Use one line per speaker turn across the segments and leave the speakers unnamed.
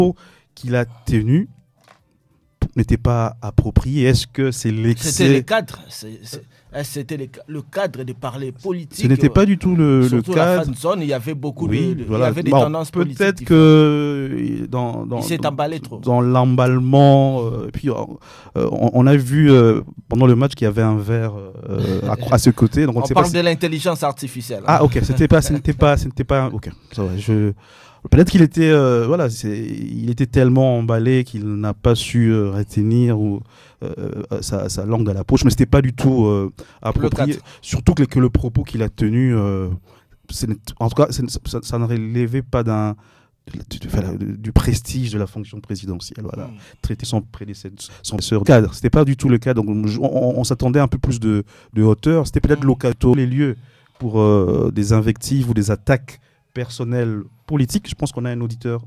qu'il a tenu n'était pas approprié. Est-ce que c'est l'excès?
C'était les cadres. C'était le cadre de parler politique.
Ce n'était pas du tout le
surtout
cadre.
La fan zone, il y avait beaucoup
oui,
il y
voilà.
avait des tendances politiques.
Peut-être que
il s'est emballé trop.
Dans l'emballement, puis on a vu pendant le match qu'il y avait un verre à ce côté. Donc
on parle de l'intelligence artificielle.
Ah ok, ce n'était pas. Ok, ça va. Peut-être qu'il était, il était tellement emballé qu'il n'a pas su retenir sa langue à la poche, mais c'était pas du tout approprié. Surtout que le propos qu'il a tenu, en tout cas, ça ne relevait pas du prestige de la fonction présidentielle. Voilà, traiter son prédécesseur cadre, c'était pas du tout le cas. Donc on s'attendait un peu plus de hauteur. C'était peut-être l'occasion, les lieux pour des invectives ou des attaques personnelles politiques. Je pense qu'on a un auditeur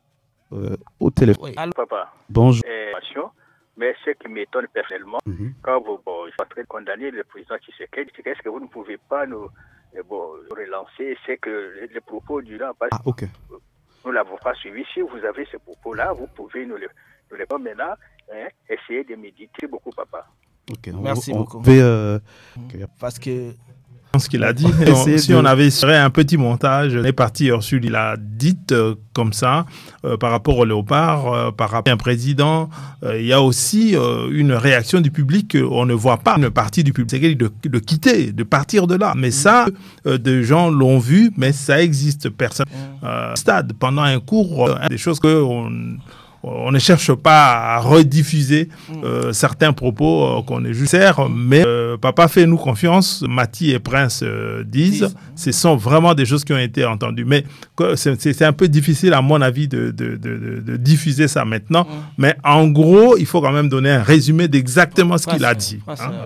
au téléphone.
Oui. Allô, papa.
Bonjour.
Mais ce qui m'étonne personnellement, quand vous êtes en train de condamner le président Tshisekedi, est-ce que vous ne pouvez pas nous relancer? C'est que les propos du là,
ok.
Nous ne l'avons pas suivi. Si vous avez ces propos-là, vous pouvez nous les prendre maintenant. Essayez de méditer beaucoup, papa.
Okay,
merci beaucoup.
Parce que
ce qu'il a dit, si on avait fait un petit montage, on est parti Ursule, il a dit comme ça, par rapport au léopard, par rapport à un président, il y a aussi une réaction du public qu'on ne voit pas, une partie du public, c'est de quitter, de partir de là. Mais ça, des gens l'ont vu, mais ça existe. Personne stade, pendant un cours, des choses on ne cherche pas à rediffuser certains propos qu'on est juste mais papa, fais-nous confiance, Mathie et Prince disent, ce sont vraiment des choses qui ont été entendues. Mais c'est un peu difficile, à mon avis, de diffuser ça maintenant. Mais en gros, il faut quand même donner un résumé d'exactement ce qu'il a dit.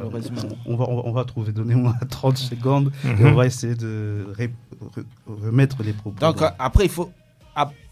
On va trouver, donnez-moi 30 secondes et on va essayer de remettre les propos.
Donc après, il faut...